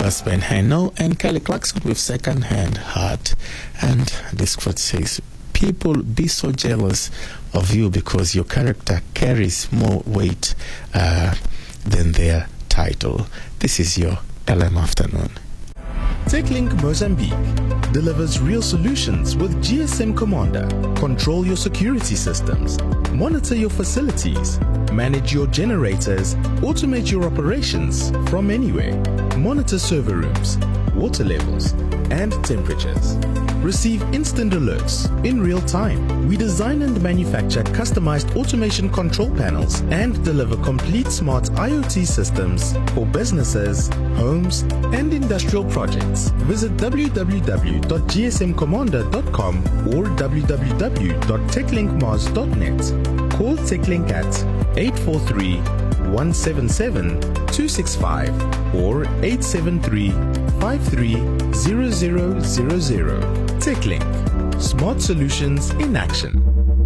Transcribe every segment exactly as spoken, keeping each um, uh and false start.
Plus Ben Hano and Kelly Clarkson with Second Hand Heart. And this quote says, people be so jealous of you because your character carries more weight uh, than their title. This is your L M Afternoon. TechLink Mozambique delivers real solutions with G S M Commander. Control your security systems, monitor your facilities, manage your generators, automate your operations from anywhere, monitor server rooms, water levels, and temperatures. Receive instant alerts in real time. We design and manufacture customized automation control panels and deliver complete smart IoT systems for businesses, homes, and industrial projects. Visit w w w dot g s m commander dot com or w w w dot techlink mars dot net. Call TechLink at eight four three, one seven seven, two six five or eight seven three, five three zero zero zero zero. TechLink. Smart solutions in action.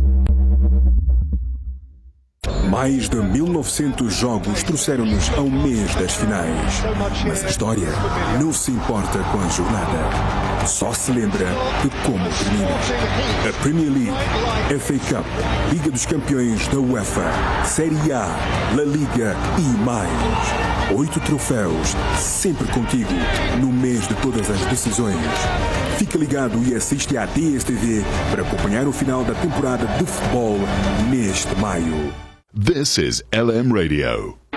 Mais de mil e novecentos jogos trouxeram-nos ao mês das finais. Mas a história não se importa com a jornada. Só se lembra de como termina. A Premier League, F A Cup, Liga dos Campeões da UEFA, Série A, La Liga e mais. Oito troféus, sempre contigo, no mês de todas as decisões. Fica ligado e assiste à D S T V para acompanhar o final da temporada de futebol neste maio. This is L M Radio.